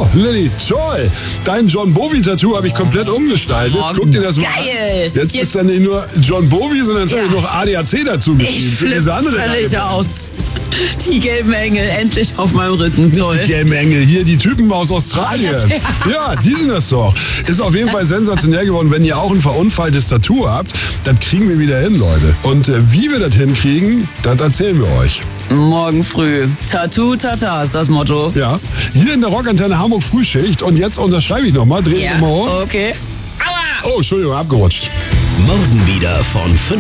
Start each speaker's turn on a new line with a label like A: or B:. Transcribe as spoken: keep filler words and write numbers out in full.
A: Oh, Lilly, toll. Dein John Bowie-Tattoo habe ich komplett umgestaltet.
B: Oh,
A: Guck dir das mal
B: geil.
A: an. Jetzt,
B: Jetzt-
A: ist dann nicht nur John Bowie, sondern jetzt
B: Ja.
A: habe ich noch A D A C dazu geschrieben.
B: Ich
A: Für
B: flippe
A: diese andere
B: völlig
A: Reihe.
B: aus. Die gelben Engel endlich auf meinem Rücken. Toll.
A: Die gelben Engel, hier die Typen aus Australien.
B: Ja.
A: Ja, die sind das doch. Ist auf jeden Fall sensationell geworden. Wenn ihr auch ein verunfalltes Tattoo habt, das kriegen wir wieder hin, Leute. Und äh, wie wir das hinkriegen, das erzählen wir euch.
B: Morgen früh. Tattoo Tata ist das Motto.
A: Ja, hier in der Rockantenne Hamburg Frühschicht. Und jetzt unterschreibe ich nochmal, dreh
B: Ja,
A: nochmal hoch.
B: okay.
A: Oh, Entschuldigung, abgerutscht.
C: Morgen wieder von fünf